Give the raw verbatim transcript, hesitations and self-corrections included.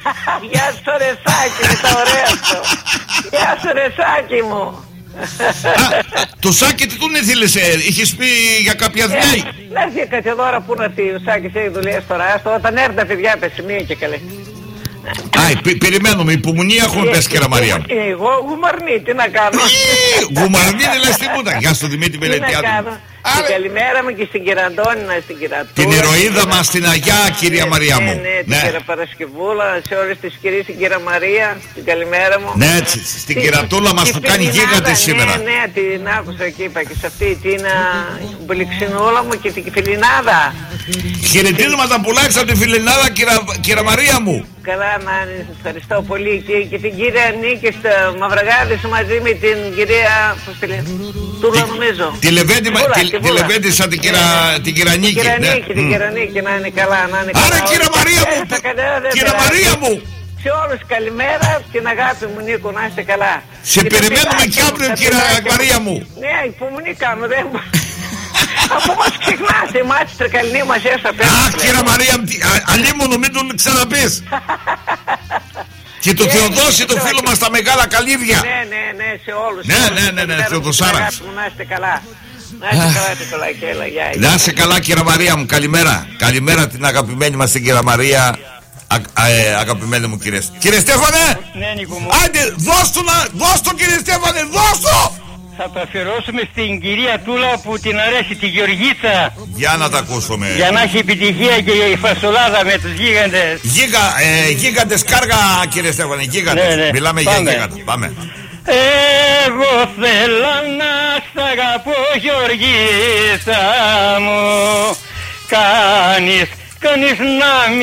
Γεια σου ρε Σάκη, με τα ωραία σου. Γεια σου ρε Σάκη μου. Α, το Σάκη τι τον ήθελες, ε, είχες πει για κάποια δουλειά? Να έρθει κάτι εδώ ώρα που να έρθει ο Σάκης, έχει δουλειές τώρα. Όταν έρθει τα παιδιά πέσει μία και καλέ. Α, πε, περιμένουμε, υπομονή έχουμε πέσει κύριε Μαρία μου. Εγώ γουμαρνή, τι να κάνω. Γουμαρνή δεν λες τίποτα. Γεια σου Δημήτρη Μελετιάδη. Και καλημέρα μου και στην κυρία Αντώνινα, στην κυρία την ηρωίδα μας την Αγιά κυρία Μαρία μου. Ναι, ναι, την κυρία Παρασκευούλα, σε όλες τις κυρίες, την κυρία Μαρία, την καλημέρα μου. Ναι, στην κυρατούλα μας που κάνει γίγαντες σήμερα. Ναι, ναι, την άκουσα και είπα και σε αυτή την Μπολιξινούλα μου και την Φιλινάδα. Χαιρετίσματα πουλάξα από τη Φιλινάδα κυρία Μαρία μου. Καλά, να ευχαριστώ πολύ και, και την κυρία Νίκη στο Μαυραγάδης μαζί με την κυρία, πώς τη λένε, Τούλα νομίζω. Τη Λεβέντη σαν την κυρία Νίκη. Την κυρία Νίκη, την κυρία Νίκη να είναι καλά, να είναι καλά. Άρα κύριε Μαρία μου, κύριε Μαρία μου. Σε όλους καλημέρα, την αγάπη μου Νίκο, να είστε καλά. Σε περιμένουμε κι αύριο κύριε Μαρία μου. Ναι, υπομονή κάνω, δεν αφού μας ξεχνάτε, εμάς τρεκαλινή μας έσατε. Αχ κύριε Μαρία, αλίμονο μην τον ξαναπείς. Και το Θεοδόση το φίλο μας τα μεγάλα καλύβια. Ναι, ναι, ναι, σε όλους. Ναι, ναι, ναι, ναι, Θεοδοσάρα. Να είστε καλά. Να είστε καλά την κολακέλα, γεια. Να είστε καλά κύριε Μαρία μου, καλημέρα. Καλημέρα την αγαπημένη μας την κυρία Μαρία. Α, ε, αγαπημένη μου κύριε. Κύριε Στέφανε! Ναι, Νίκο μου. Άντε, δώσ' του να, δώσ' του κύριε Στέφανε, δώσ' του! Θα το αφιερώσουμε στην κυρία Τούλα που την αρέσει, τη Γεωργίτσα. Για να τα ακούσουμε. Για να έχει επιτυχία και η φασολάδα με τους γίγαντες. Γίγα, ε, γίγαντες κάργα κύριε Στέφανε, γίγαντες. Ναι, ναι. Μιλάμε Πάμε. για γίγαντες. Πάμε. Εγώ θέλω να σ' αγαπώ Γεωργίτσα μου. Κάνεις, κάνεις να μην